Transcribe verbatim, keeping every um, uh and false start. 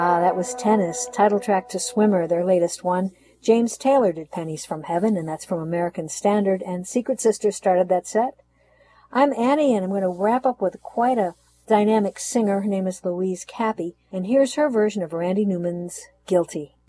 Ah, that was Tennis, title track to Swimmer, their latest one. James Taylor did Pennies from Heaven, and that's from American Standard, and Secret Sisters started that set. I'm Annie, and I'm going to wrap up with quite a dynamic singer. Her name is Louise Cappy, and here's her version of Randy Newman's Guilty.